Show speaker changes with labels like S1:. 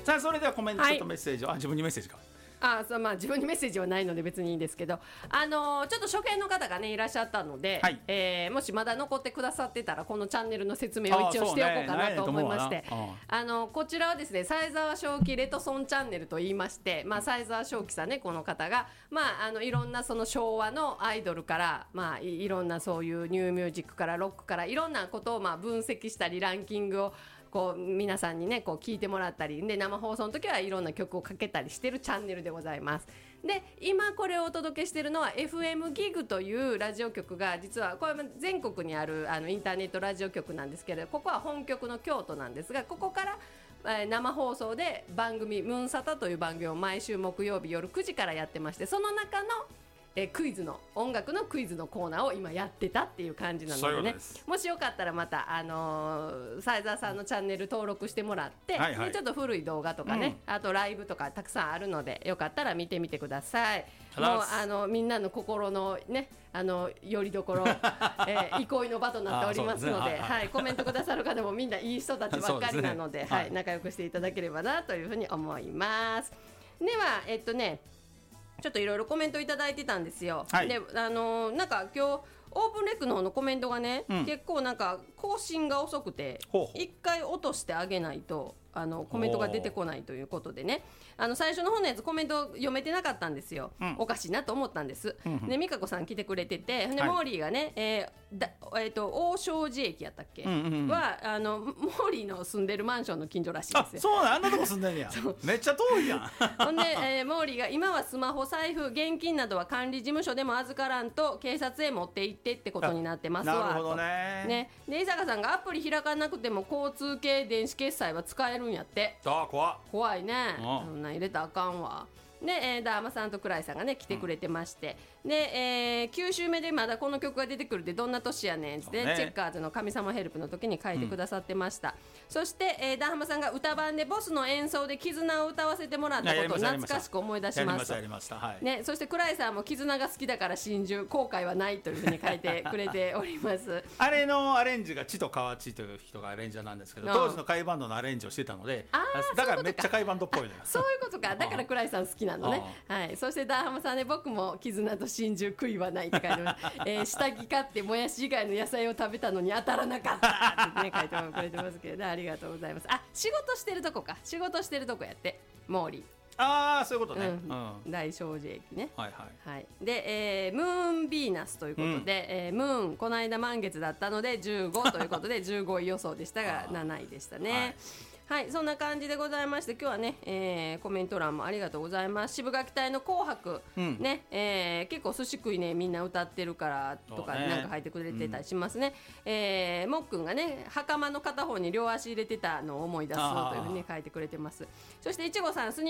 S1: さあそれではコメント、ちょっとメッセージを、自分にメッセージか。
S2: そう、自分にメッセージはないので別にいいんですけど、ちょっと初見の方がねいらっしゃったので、もしまだ残ってくださってたらこのチャンネルの説明を一応しておこうかなと思いまして、こちらはですね西沢正樹レトソンチャンネルと言いまして、西沢正樹さんね、この方が、いろんなその昭和のアイドルから、いろんなそういうニューミュージックからロックからいろんなことを分析したりランキングをこう皆さんにねこう聞いてもらったりで、生放送の時はいろんな曲をかけたりしてるチャンネルでございます。で今これをお届けしているのは FM ギグというラジオ局が、実はこれ全国にあるインターネットラジオ局なんですけれど、ここは本局の京都なんですが、ここから生放送で番組ムーンサタという番組を毎週木曜日夜9時からやってまして、その中のクイズの音楽のクイズのコーナーを今やってたっていう感じなのでね、もしよかったらまた西沢さんのチャンネル登録してもらって、でちょっと古い動画とかね、あとライブとかたくさんあるのでよかったら見てみてください。もうみんなの心のねよりどころ、憩いの場となっておりますので、コメントくださる方もみんないい人たちばっかりなので、仲良くしていただければなというふうに思います。ではちょっといろいろコメントいただいてたんですよ。でなんか今日オープンレックの方のコメントがね、結構なんか更新が遅くて一回落としてあげないとコメントが出てこないということでね、最初の方のやつコメント読めてなかったんですよ、おかしいなと思ったんです、で美香子さん来てくれてて、でモーリーがね、大正寺駅やったっけ、はモーリーの住んでるマンションの近所らしいですよ。
S1: そうなん、あんなとこ住んでんねやめっちゃ遠いやん
S2: ほんで、モーリーが今はスマホ、財布、現金などは管理事務所でも預からんと警察へ持って行ってってことになってますわ。
S1: なるほどね。
S2: で伊坂さんがアプリ開かなくても交通系電子決済は使えるんやって。怖いね、そんなん入れたらあかんわ。で、ダーマさんとクライさんがね来てくれてまして、で、9週目でまだこの曲が出てくるってどんな年やねんって、チェッカーズの神様ヘルプの時に書いてくださってました、そして、ダーマさんが歌版でボスの演奏で絆を歌わせてもらったことを懐かしく思い出します。そしてクライさんも絆が好きだから真珠後悔はないというふうに書いてくれております
S1: あれのアレンジが千と河内という人がアレンジャーなんですけど、当時の甲斐バンドのアレンジをしてたので、だからめっちゃ甲斐バンドっぽいのよ
S2: そういうことか、だからクライさん好きなのね。そしてダーハマさんね、僕も絆と真珠悔いはないって書いてます、下着買ってもやし以外の野菜を食べたのに当たらなかったって、ね、書いてくれてますけど、ね、ありがとうございます。仕事してるとこか、仕事してるとこやってモーリー、
S1: そういうことね、
S2: 大正寺駅ね、で、ムーンビーナスということで、ムーンこの間満月だったので15ということで15位予想でしたが7位でしたね。そんな感じでございまして、今日はね、コメント欄もありがとうございます。渋垣隊の紅白、結構寿司食いねみんな歌ってるからとかなんか書いてくれてたりしますね。もっくんがね袴の片方に両足入れてたのを思い出すというふうに書いてくれてます。そしていちごさん、スニ